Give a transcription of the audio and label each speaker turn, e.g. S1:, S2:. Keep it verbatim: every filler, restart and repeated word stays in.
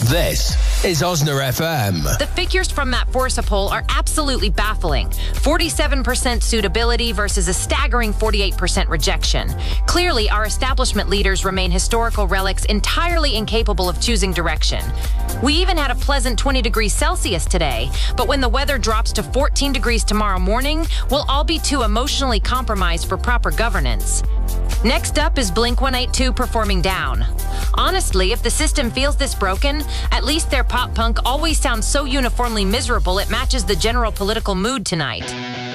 S1: This is Osner F M.
S2: The figures from that Forza poll are absolutely baffling. forty-seven percent suitability versus a staggering forty-eight percent rejection. Clearly, our establishment leaders remain historical relics entirely incapable of choosing direction. We even had a pleasant twenty degrees Celsius today, but when the weather drops to fourteen degrees tomorrow morning, we'll all be too emotionally compromised for proper governance. Next up is Blink one eighty-two performing Down. Honestly, if the system feels this broken, at least their pop punk always sounds so uniformly miserable it matches the general political mood tonight.